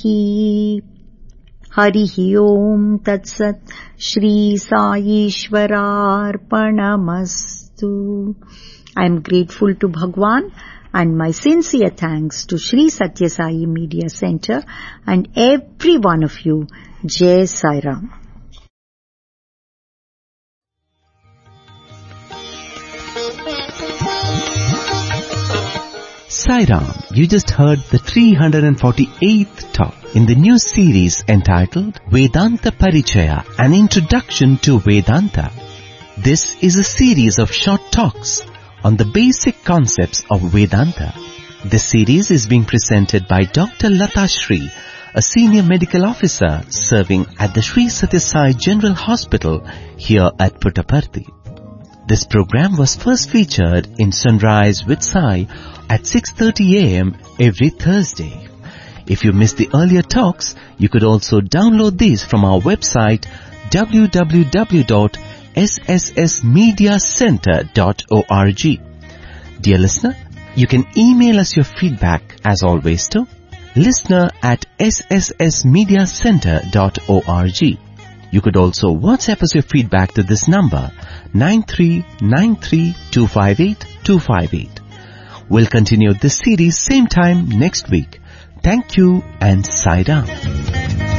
Harihi Om Tat Sat. Shri Sai Ishwararpanamastu. I am grateful to Bhagwan and my sincere thanks to Shri Satya Sai Media Center and every one of you. Jai Sai Ram. Sai Ram, you just heard the 348th talk in the new series entitled Vedanta Parichaya, an introduction to Vedanta. This is a series of short talks on the basic concepts of Vedanta. This series is being presented by Dr. Lata Shri, a senior medical officer serving at the Sri Satya Sai General Hospital here at Puttaparthi. This program was first featured in Sunrise with Sai at 6:30 a.m. every Thursday. If you missed the earlier talks, you could also download these from our website www.sssmediacenter.org. Dear listener, you can email us your feedback as always to listener@sssmediacenter.org. You could also WhatsApp us your feedback to this number 9393258258. We'll continue this series same time next week. Thank you and Sai Ram.